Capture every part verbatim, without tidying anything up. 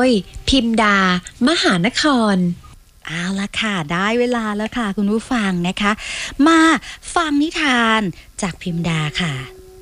พิมดามหานครเอาละค่ะได้เวลาแล้วค่ะคุณผู้ฟังนะคะมาฟังนิทานจากพิมดาค่ะ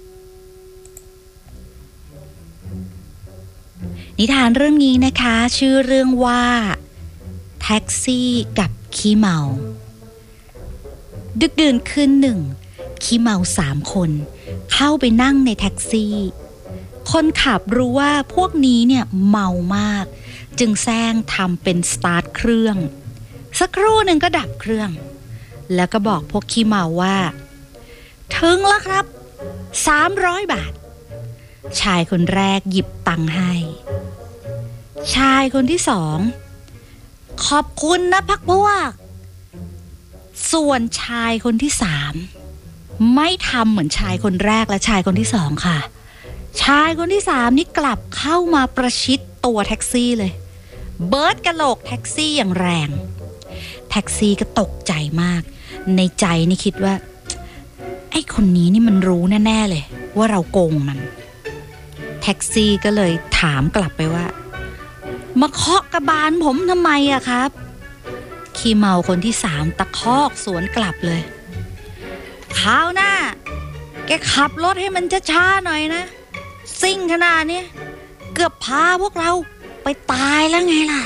นิทานเรื่องนี้นะคะชื่อเรื่องว่าแท็กซี่กับขี้เมาดึกดื่นคืนหนึ่งขี้เมาสามคนเข้าไปนั่งในแท็กซี่คนขับรู้ว่าพวกนี้เนี่ยเมามากจึงแซงทำเป็นสตาร์ทเครื่องสักครู่หนึ่งก็ดับเครื่องแล้วก็บอกพวกขี้เมาว่าถึงแล้วครับสามร้อยบาทชายคนแรกหยิบตังค์ให้ชายคนที่สองขอบคุณนะพักพวกส่วนชายคนที่สามไม่ทำเหมือนชายคนแรกและชายคนที่สองค่ะชายคนที่สามนี่กลับเข้ามาประชิดตัวแท็กซี่เลยเบิร์ดกะโหลกแท็กซี่อย่างแรงแท็กซี่ก็ตกใจมากในใจนี่คิดว่าไอ้คนนี้นี่มันรู้แน่ๆเลยว่าเราโกงมันแท็กซี่ก็เลยถามกลับไปว่ามาเคาะกระบาลผมทำไมอะครับขี้เมาคนที่สามตะคอกสวนกลับเลยคราวหน้าแกขับรถให้มันช้าๆหน่อยนะซิ่งขนาดนี้เกือบพาพวกเราไปตายแล้วไงล่ะ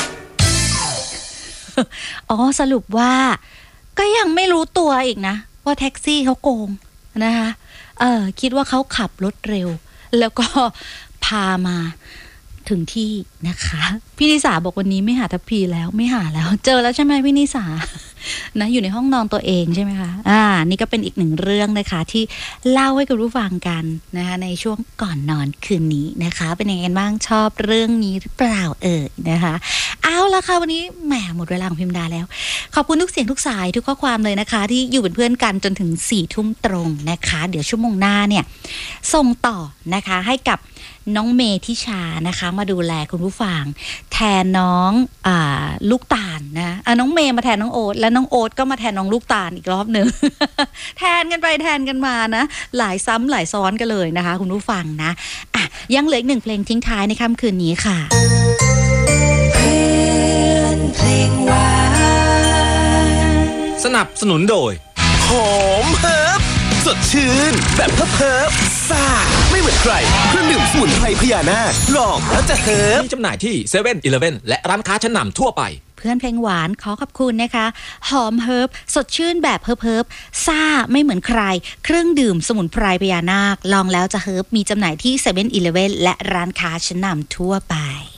อ๋อสรุปว่าก็ยังไม่รู้ตัวอีกนะว่าแท็กซี่เขาโกงนะคะเออคิดว่าเขาขับรถเร็วแล้วก็พามาถึงที่นะคะพี่นิสาบอกวันนี้ไม่หาทัพพีแล้วไม่หาแล้วเจอแล้วใช่ไหมพี่นิสานะอยู่ในห้องนอนตัวเองใช่ไหมคะอ่านี่ก็เป็นอีกหนึ่งเรื่องนะคะที่เล่าให้กับผู้ฟังกันนะคะในช่วงก่อนนอนคืนนี้นะคะเป็นยังไงบ้างชอบเรื่องนี้หรือเปล่าเอ่ยนะคะเอาละค่ะวันนี้แหมหมดเวลาของพิมดาแล้วขอบคุณทุกเสียงทุกสายทุกข้อความเลยนะคะที่อยู่เป็นเพื่อนกันจนถึงสี่ทุ่มตรงนะคะเดี๋ยวชั่วโมงหน้าเนี่ยส่งต่อนะคะให้กับน้องเมธิชานะคะมาดูแลคุณผู้ฟังแทนน้องอ่าลูกตาลนะอ่ะน้องเมย์มาแทนน้องโอ๊ตและน้องโอ๊ตก็มาแทนน้องลูกตาลอีกรอบหนึ่ง แทนกันไปแทนกันมานะหลายซ้ำหลายซ้อนกันเลยนะคะคุณผู้ฟังนะอ่ะยังเหลืออีกหนึ่งเพลงทิ้งท้ายในค่ำคืนนี้ค่ะเพื่อนเพลงหวานสนับสนุนโดยหอมเฮิร์บสดชื่นแบบเฮิร์บเฮิร์บซ่าไม่เหมือนใครเครื่องดื่มสมุนไพรพญานาคลองแล้วจะเฮิร์บมีจำหน่ายที่เซเว่นอีเลฟเว่นและร้านค้าชั้นนำทั่วไปเพื่อนเพลงหวานขอขอบคุณนะคะหอมเฮิร์บสดชื่นแบบเฮิร์บเฮิร์บซ่าไม่เหมือนใครเครื่องดื่มสมุนไพรพญานาคลองแล้วจะเฮิร์บมีจำหน่ายที่เซเว่นอีเลฟเว่นและร้านค้าชั้นนำทั่วไป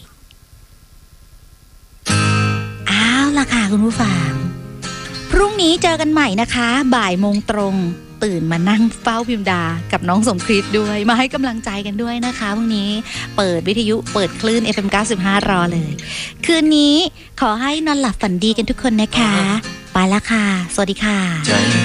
อ้าวล่ะค่ะคุณผู้ฟังพรุ่งนี้เจอกันใหม่นะคะบ่ายโมงตรงตื่นมานั่งเฝ้าพิมดากับน้องสมคริสด้วยมาให้กำลังใจกันด้วยนะคะพรุ่งนี้เปิดวิทยุเปิดคลื่น เอฟ เอ็ม เก้าสิบห้า รอเลยคืนนี้ขอให้นอนหลับฝันดีกันทุกคนนะคะไปละค่ะสวัสดีค่ะ